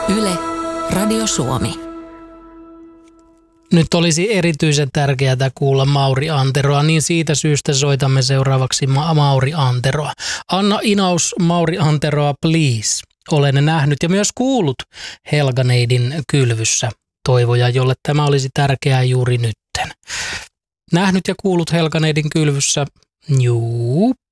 Yle, Radio Suomi. Nyt olisi erityisen tärkeää kuulla Mauri Anteroa, niin siitä syystä soitamme seuraavaksi Mauri Anteroa. Anna Inaus Mauri Anteroa, please. Olen nähnyt ja myös kuullut Helganeidin kylvyssä toivoja, jolle tämä olisi tärkeää juuri nytten. Nähnyt ja kuullut Helganeidin kylvyssä, juu.